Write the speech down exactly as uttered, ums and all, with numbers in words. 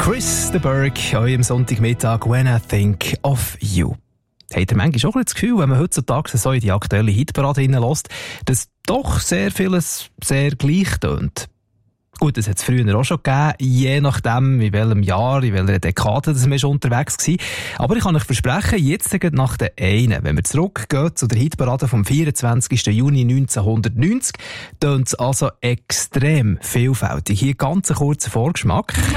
Chris de Burgh, eurem Sonntagmittag «When I Think of You». Habt ihr manchmal auch das Gefühl, wenn man heutzutage so in die aktuelle Hitparade hineinlässt, dass doch sehr vieles sehr gleich tönt? Gut, das hat es früher auch schon gegeben, je nachdem, in welchem Jahr, in welcher Dekade das wir schon unterwegs waren. Aber ich kann euch versprechen, jetzt nach der einen, wenn wir zurückgehen zu der Hitparade vom vierundzwanzigsten Juni neunzehnhundertneunzig, tönt es also extrem vielfältig. Hier ganz ein kurzer Vorgeschmack.